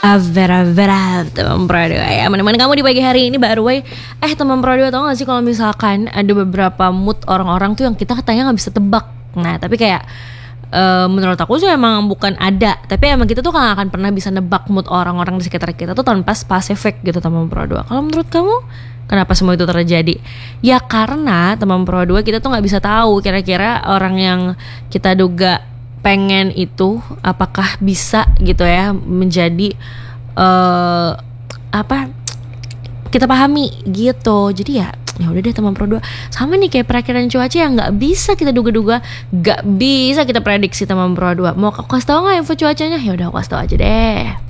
Vera teman Pro 2 ya, menemani kamu di pagi hari ini. By the way, teman Pro 2, tau gak sih kalau misalkan ada beberapa mood orang-orang tuh yang kita katanya gak bisa tebak. Nah tapi kayak menurut aku sih emang bukan ada, tapi emang kita tuh gak akan pernah bisa nebak mood orang-orang di sekitar kita tuh tanpa spesifik gitu teman Pro 2. Kalau menurut kamu kenapa semua itu terjadi? Ya karena teman Pro 2 kita tuh gak bisa tahu kira-kira orang yang kita duga pengen itu apakah bisa gitu ya menjadi kita pahami gitu. Jadi ya udah deh teman Pro 2, sama nih kayak perakiran cuaca yang nggak bisa kita duga-duga, nggak bisa kita prediksi teman Pro 2. Mau aku kasih tau nggak info cuacanya? Ya udah aku kasih tau aja deh.